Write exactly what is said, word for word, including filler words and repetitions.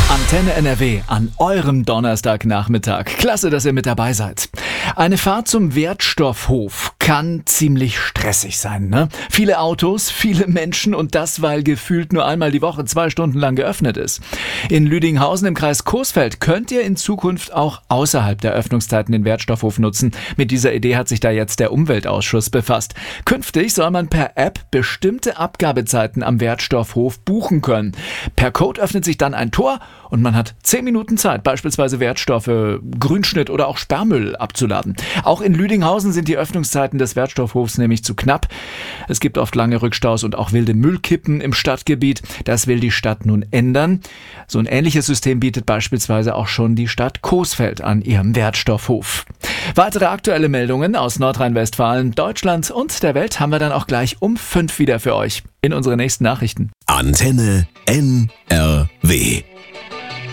Antenne N R W an eurem Donnerstagnachmittag. Klasse, dass ihr mit dabei seid. Eine Fahrt zum Wertstoffhof kann ziemlich stressig sein, ne? Viele Autos, viele Menschen und das, weil gefühlt nur einmal die Woche zwei Stunden lang geöffnet ist. In Lüdinghausen im Kreis Coesfeld könnt ihr in Zukunft auch außerhalb der Öffnungszeiten den Wertstoffhof nutzen. Mit dieser Idee hat sich da jetzt der Umweltausschuss befasst. Künftig soll man per App bestimmte Abgabezeiten am Wertstoffhof buchen können. Per Code öffnet sich dann ein Tor und man hat zehn Minuten Zeit, beispielsweise Wertstoffe, Grünschnitt oder auch Sperrmüll abzuladen. Auch in Lüdinghausen sind die Öffnungszeiten des Wertstoffhofs nämlich zu knapp. Es gibt oft lange Rückstaus und auch wilde Müllkippen im Stadtgebiet. Das will die Stadt nun ändern. So ein ähnliches System bietet beispielsweise auch schon die Stadt Coesfeld an ihrem Wertstoffhof. Weitere aktuelle Meldungen aus Nordrhein-Westfalen, Deutschland und der Welt haben wir dann auch gleich um fünf wieder für euch in unseren nächsten Nachrichten. Antenne N R W